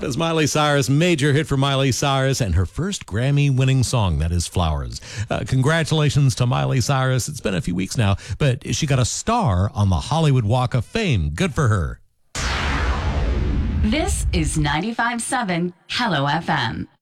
As Miley Cyrus, major hit for Miley Cyrus and her first Grammy-winning song, that is Flowers. Congratulations to Miley Cyrus. It's been a few weeks now, but she got a star on the Hollywood Walk of Fame. Good for her. This is 95.7 Hello FM.